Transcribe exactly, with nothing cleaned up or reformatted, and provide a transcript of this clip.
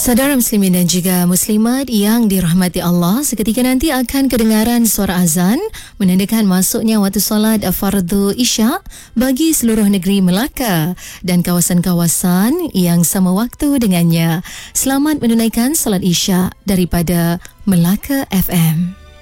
Saudara muslimin dan juga muslimat yang dirahmati Allah, seketika nanti akan kedengaran suara azan menandakan masuknya waktu solat fardu Isyak bagi seluruh negeri Melaka dan kawasan-kawasan yang sama waktu dengannya. Selamat menunaikan solat Isyak daripada Melaka F M.